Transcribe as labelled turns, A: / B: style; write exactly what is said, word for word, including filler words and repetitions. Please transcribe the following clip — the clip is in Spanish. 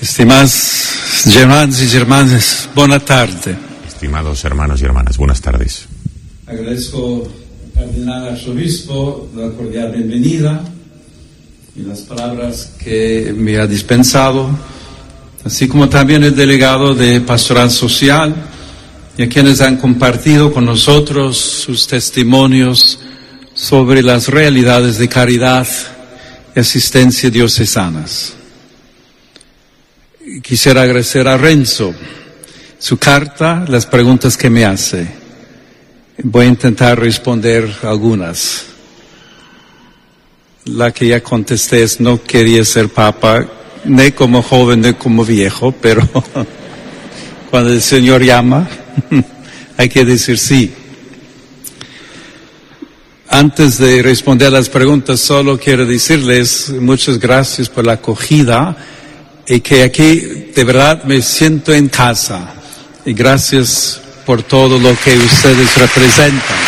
A: Estimados hermanos y hermanas, buena tarde.
B: Estimados hermanos y hermanas, buenas tardes.
A: Agradezco al cardenal arzobispo la cordial bienvenida y las palabras que me ha dispensado, así como también el delegado de Pastoral Social y a quienes han compartido con nosotros sus testimonios sobre las realidades de caridad y asistencia diocesanas. Quisiera agradecer a Renzo su carta, las preguntas que me hace. Voy a intentar responder algunas. La que ya contesté es: no quería ser papa, ni como joven ni como viejo, pero cuando el Señor llama, hay que decir sí. Antes de responder las preguntas, solo quiero decirles muchas gracias por la acogida y que aquí de verdad me siento en casa. Y gracias por todo lo que ustedes representan.